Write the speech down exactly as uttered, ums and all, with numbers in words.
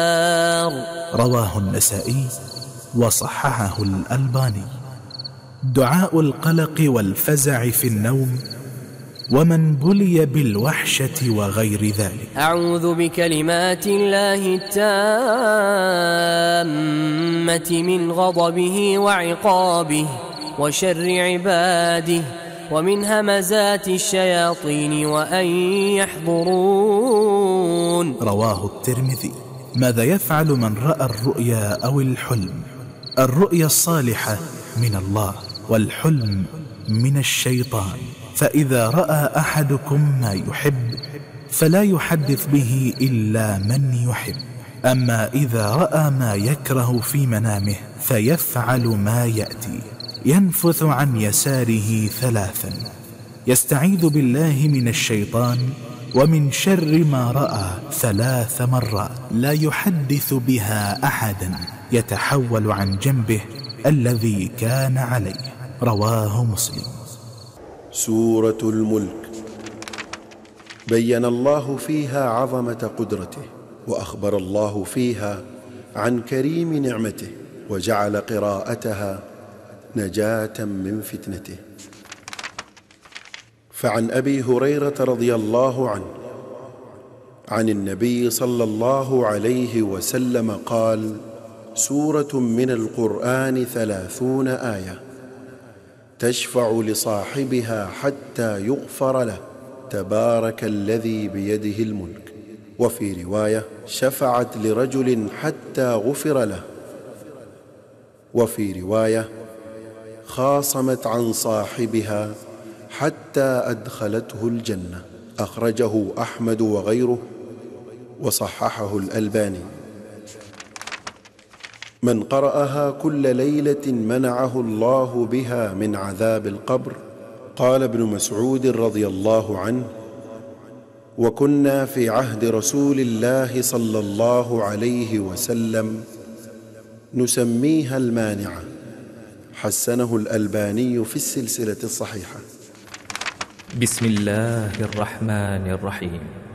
رواه النسائي وصححه الألباني. دعاء القلق والفزع في النوم ومن بلي بالوحشة وغير ذلك. أعوذ بكلمات الله التامة من غضبه وعقابه وشر عباده ومن همزات الشياطين وأن يحضرون. رواه الترمذي. ماذا يفعل من رأى الرؤيا أو الحلم؟ الرؤيا الصالحة من الله والحلم من الشيطان، فإذا رأى أحدكم ما يحب فلا يحدث به إلا من يحب، أما إذا رأى ما يكره في منامه فيفعل ما يأتي: ينفث عن يساره ثلاثا، يستعيذ بالله من الشيطان ومن شر ما رأى ثلاث مرات، لا يحدث بها أحدا، يتحول عن جنبه الذي كان عليه. رواه مسلم. سورة الملك بين الله فيها عظمة قدرته، وأخبر الله فيها عن كريم نعمته، وجعل قراءتها نجاة من فتنته. فعن أبي هريرة رضي الله عنه عن النبي صلى الله عليه وسلم قال: سورة من القرآن ثلاثون آية تشفع لصاحبها حتى يغفر له، تبارك الذي بيده الملك. وفي رواية: شفعت لرجل حتى غفر له. وفي رواية: خاصمت عن صاحبها حتى أدخلته الجنة. أخرجه أحمد وغيره وصححه الألباني. من قرأها كل ليلة منعه الله بها من عذاب القبر. قال ابن مسعود رضي الله عنه: وكنا في عهد رسول الله صلى الله عليه وسلم نسميها المانعة. حسنه الألباني في السلسلة الصحيحة. بسم الله الرحمن الرحيم.